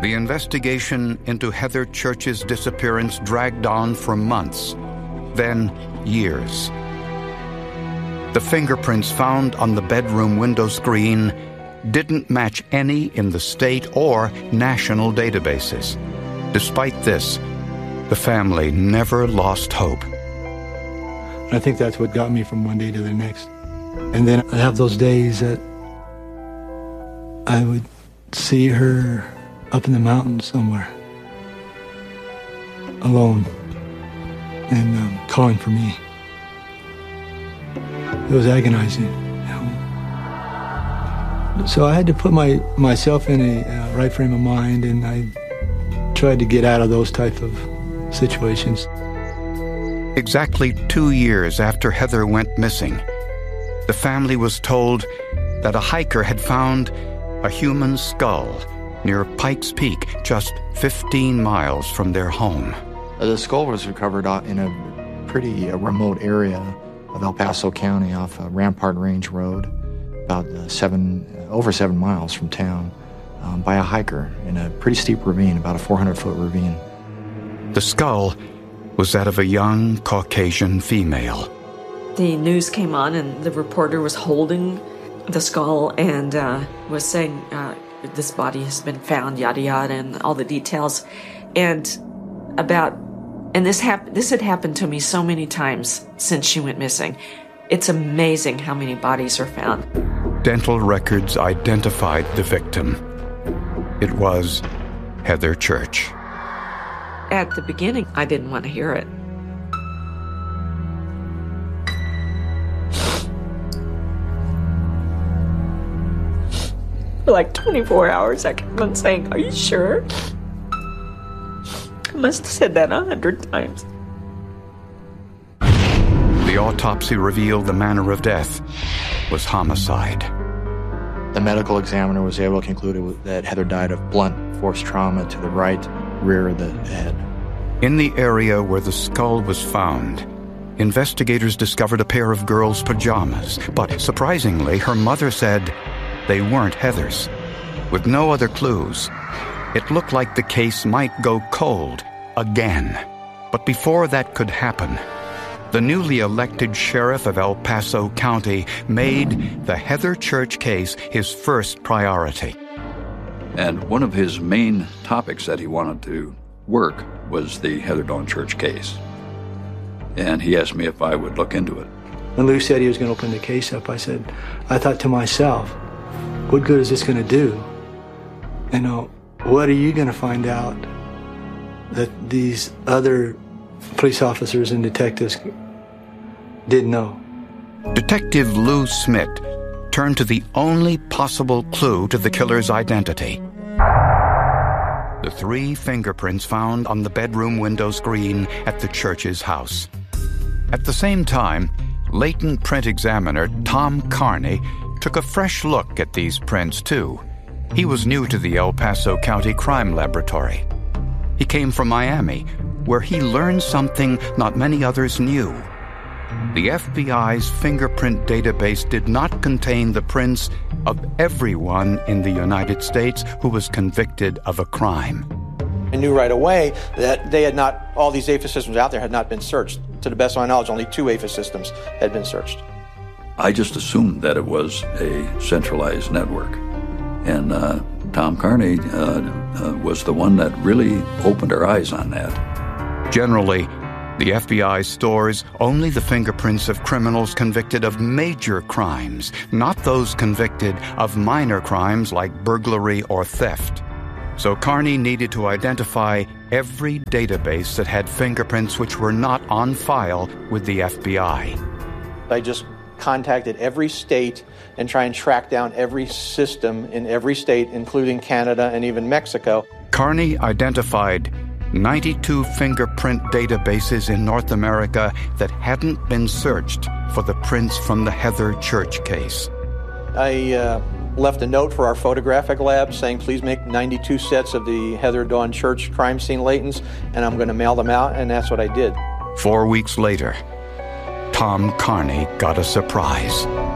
The investigation into Heather Church's disappearance dragged on for months, then years. The fingerprints found on the bedroom window screen didn't match any in the state or national databases. Despite this, the family never lost hope. I think that's what got me from one day to the next. And then I have those days that I would see her up in the mountains somewhere, alone, and calling for me. It was agonizing. So I had to put myself in a right frame of mind, and I tried to get out of those type of situations. Exactly 2 years after Heather went missing, the family was told that a hiker had found a human skull near Pikes Peak, just 15 miles from their home. The skull was recovered in a pretty remote area of El Paso County off Rampart Range Road, about over 7 miles from town, by a hiker in a pretty steep ravine, about a 400-foot ravine. The skull was that of a young Caucasian female. The news came on, and the reporter was holding the skull and was saying, this body has been found, yada yada, and all the details. And this had happened to me so many times since she went missing. It's amazing how many bodies are found. Dental records identified the victim. It was Heather Church. At the beginning, I didn't want to hear it. For like 24 hours, I kept on saying, "Are you sure?" I must have said that 100 times. The autopsy revealed the manner of death was homicide. The medical examiner was able to conclude that Heather died of blunt force trauma to the right rear of the head. In the area where the skull was found, investigators discovered a pair of girls' pajamas, but surprisingly, her mother said they weren't Heather's. With no other clues, it looked like the case might go cold again. But before that could happen, the newly elected sheriff of El Paso County made the Heather Church case his first priority. And one of his main topics that he wanted to work was the Heather Dawn Church case. And he asked me if I would look into it. When Lou said he was going to open the case up, I thought to myself, what good is this going to do? What are you going to find out that these other police officers and detectives didn't know? Detective Lou Smith turned to the only possible clue to the killer's identity. The 3 fingerprints found on the bedroom window screen at the Church's house. At the same time, latent print examiner Tom Carney took a fresh look at these prints, too. He was new to the El Paso County Crime Laboratory. He came from Miami, where he learned something not many others knew. The FBI's fingerprint database did not contain the prints of everyone in the United States who was convicted of a crime. I knew right away that all these AFIS systems out there had not been searched. To the best of my knowledge, only 2 AFIS systems had been searched. I just assumed that it was a centralized network. And Tom Carney was the one that really opened our eyes on that. Generally, the FBI stores only the fingerprints of criminals convicted of major crimes, not those convicted of minor crimes like burglary or theft. So Carney needed to identify every database that had fingerprints which were not on file with the FBI. I just contacted every state and try and track down every system in every state, including Canada and even Mexico. Carney identified 92 fingerprint databases in North America that hadn't been searched for the prints from the Heather Church case. I left a note for our photographic lab saying, please make 92 sets of the Heather Dawn Church crime scene latents, and I'm going to mail them out, and that's what I did. 4 weeks later, Tom Carney got a surprise.